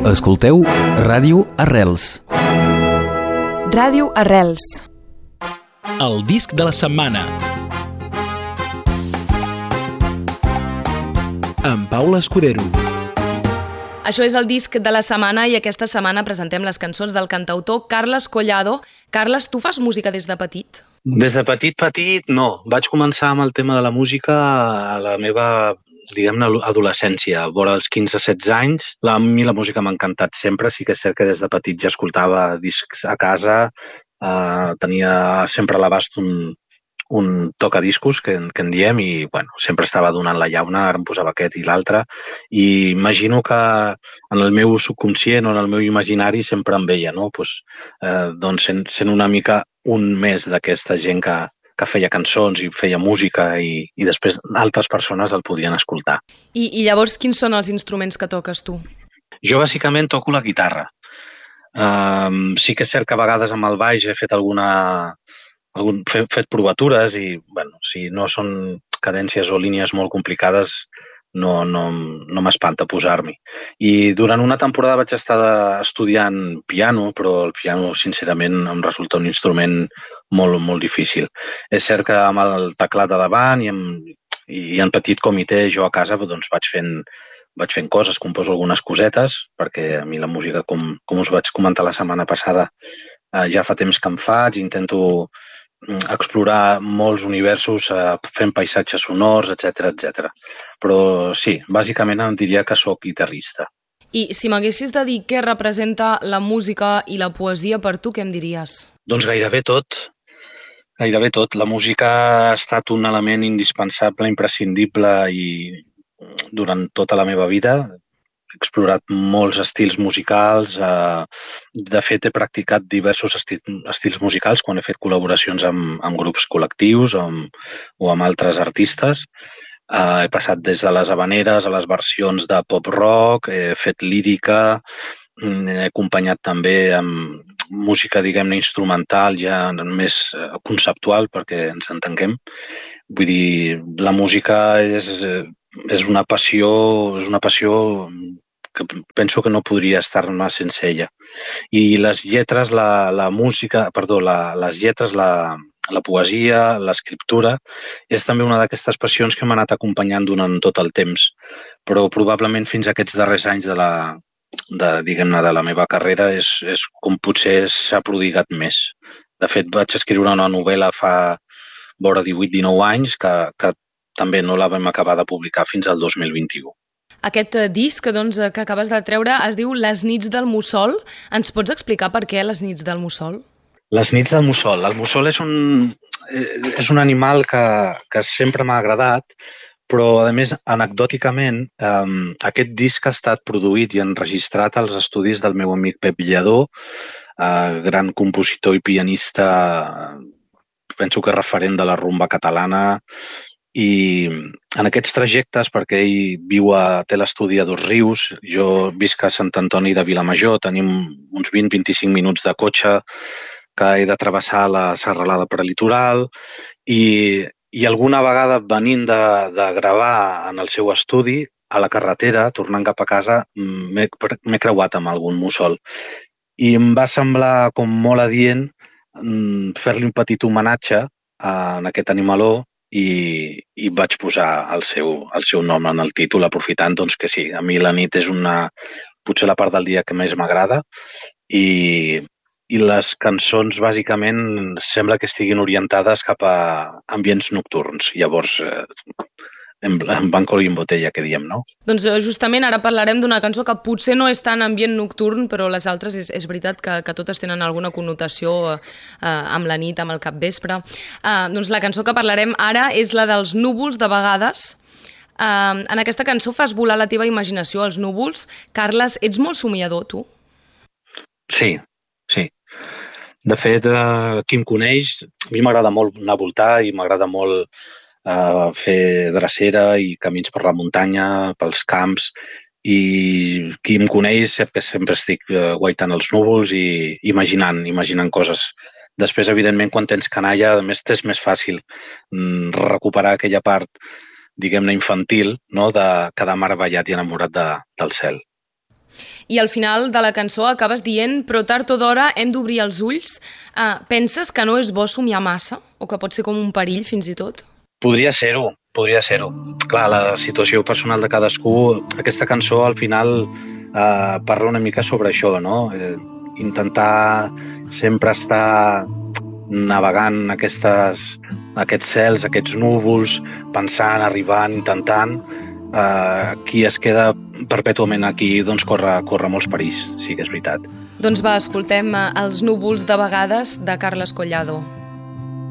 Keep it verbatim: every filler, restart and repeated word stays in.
Escolteu Ràdio Arrels. Ràdio Arrels. El disc de la setmana. Amb Paula Escudero. Això és el disc de la setmana i aquesta setmana presentem les cançons del cantautor Carles Collado. Carles, tu fas música des de petit? Des de petit, petit, no. Vaig començar amb el tema de la música a la meva, diguem-ne, adolescència, vora els quinze setze anys. La, a mi la música m'ha encantat sempre. Sí que és cert que des de petit ja escoltava discs a casa, eh, tenia sempre a l'abast un, un tocadiscos, que, que en diem, i bueno, sempre estava donant la llauna, ara em posava aquest i l'altre, i imagino que en el meu subconscient o en el meu imaginari sempre em veia, no? Pues, eh, doncs sent, sent una mica un més d'aquesta gent que, que feia cançons i feia música i, i després altres persones el podien escoltar. I, I llavors quins són els instruments que toques tu? Jo bàsicament toco la guitarra. Um, sí que és cert que a vegades amb el baix he fet alguna... Algun, fet, fet provatures i, bueno, si no són cadències o línies molt complicades, no, no, no m'espanta posar-m'hi. I durant una temporada vaig estar estudiant piano, però el piano, sincerament, em resulta un instrument molt, molt difícil. És cert que amb el teclat a davant i, amb, i en petit comitè jo a casa doncs vaig fent, vaig fent coses, composo algunes cosetes, perquè a mi la música, com, com us vaig comentar la setmana passada, eh, ja fa temps que em faig, intento explorar molts universos eh, fent paisatges sonors, etcètera, etcètera. Però sí, bàsicament em diria que sóc guitarrista. I si m'haguessis de dir què representa la música i la poesia per tu, què em diries? Doncs gairebé tot. Gairebé tot. La música ha estat un element indispensable, imprescindible i durant tota la meva vida. He explorat molts estils musicals. De fet, he practicat diversos esti- estils musicals quan he fet col·laboracions amb, amb grups col·lectius o amb, o amb altres artistes. He passat des de les habaneres a les versions de pop-rock, he fet lírica, he acompanyat també amb música, diguem-ne, instrumental, ja més conceptual, perquè ens entenguem. Vull dir, la música és... És una passió, és una passió que penso que no podria estar-me sense ella. I les lletres, la, la música, perdó, la, les lletres, la, la poesia, l'escriptura, és també una d'aquestes passions que m'ha anat acompanyant durant tot el temps. Però probablement fins a aquests darrers anys de la, de, diguem-ne, de la meva carrera és, és com potser s'ha prodigat més. De fet, vaig escriure una novel·la fa vora divuit dinou anys que, que també no la vam acabar de publicar fins al dos mil vint-i-u. Aquest disc doncs, que acabes de treure es diu Les nits del mussol. Ens pots explicar per què Les nits del mussol? Les nits del mussol. El mussol és un, és un animal que, que sempre m'ha agradat, però, a més, anecdòticament, eh, aquest disc ha estat produït i enregistrat als estudis del meu amic Pep Lledó, eh, gran compositor i pianista, penso que referent de la rumba catalana. I en aquests trajectes, perquè ell viu a, té l'estudi a Dosrius, jo visc a Sant Antoni de Vilamajor, tenim uns vint a vint-i-cinc minuts de cotxe que he de travessar la serralada prelitoral i, i alguna vegada venint de, de gravar en el seu estudi, a la carretera, tornant cap a casa, m'he, m'he creuat amb algun mussol. I em va semblar com molt adient fer-li un petit homenatge a aquest animaló i, i vaig posar el seu, el seu nom en el títol, aprofitant doncs, que sí, a mi la nit és una, potser la part del dia que més m'agrada i, i les cançons bàsicament sembla que estiguin orientades cap a ambients nocturns. Llavors, eh, en, en banco i en botella, que diem, no? Doncs justament ara parlarem d'una cançó que potser no és tan ambient nocturn, però les altres és, és veritat que, que totes tenen alguna connotació eh, amb la nit, amb el capvespre. Eh, doncs la cançó que parlarem ara és la dels núvols de vegades. Eh, en aquesta cançó fas volar la teva imaginació als núvols. Carles, ets molt somiador, tu? Sí, sí. De fet, eh, qui em coneix, a mi m'agrada molt anar a voltar i m'agrada molt a fer drecera i camins per la muntanya, pels camps, i qui em coneix sap que sempre estic guaitant els núvols i imaginant, imaginant coses. Després, evidentment, quan tens canalla, a més, és més fàcil recuperar aquella part, diguem-ne, infantil, no?, de quedar meravellat i enamorat de, del cel. I al final de la cançó acabes dient però tard o d'hora hem d'obrir els ulls. Uh, penses que no és bo somiar massa? O que pot ser com un perill, fins i tot? Podria ser-ho, podria ser-ho. Clar, la situació personal de cadascú, aquesta cançó al final eh, parla una mica sobre això, no? Eh, intentar sempre estar navegant aquestes, aquests cels, aquests núvols, pensant, arribant, intentant. Eh, qui es queda perpètuament aquí doncs corre, corre molts perills, sí que és veritat. Doncs va, escoltem Els núvols de vegades de Carles Collado.